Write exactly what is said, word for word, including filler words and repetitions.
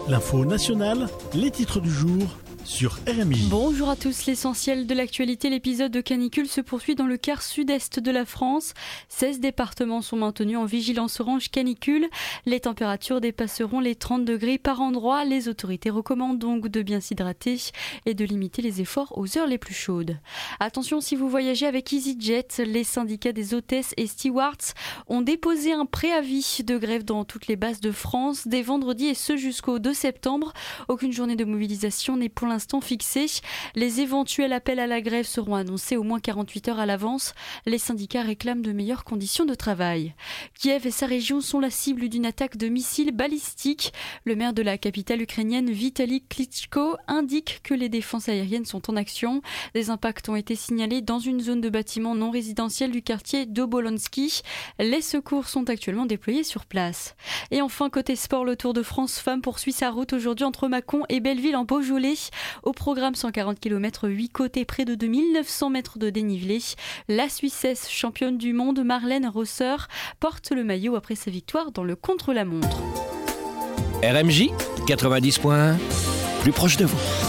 L'info nationale, les titres du jour sur R M J. Bonjour à tous, l'essentiel de l'actualité, l'épisode de canicule se poursuit dans le quart sud-est de la France. seize départements sont maintenus en vigilance orange canicule. Les températures dépasseront les trente degrés par endroit. Les autorités recommandent donc de bien s'hydrater et de limiter les efforts aux heures les plus chaudes. Attention si vous voyagez avec EasyJet, les syndicats des hôtesses et stewards ont déposé un préavis de grève dans toutes les bases de France dès vendredi et ce jusqu'au deux septembre. Aucune journée de mobilisation n'est pour l'instant fixé. Les éventuels appels à la grève seront annoncés au moins quarante-huit heures à l'avance. Les syndicats réclament de meilleures conditions de travail. Kiev et sa région sont la cible d'une attaque de missiles balistiques. Le maire de la capitale ukrainienne, Vitali Klitschko, indique que les défenses aériennes sont en action. Des impacts ont été signalés dans une zone de bâtiments non résidentiels du quartier d'Obolonsky. Les secours sont actuellement déployés sur place. Et enfin, côté sport, le Tour de France Femmes poursuit sa route aujourd'hui entre Mâcon et Belleville en Beaujolais. Au programme cent quarante kilomètres, huit côtés, près de deux mille neuf cents mètres de dénivelé. La Suissesse, championne du monde, Marlène Rosser, porte le maillot après sa victoire dans le contre-la-montre. R M J quatre-vingt-dix point un, plus proche de vous.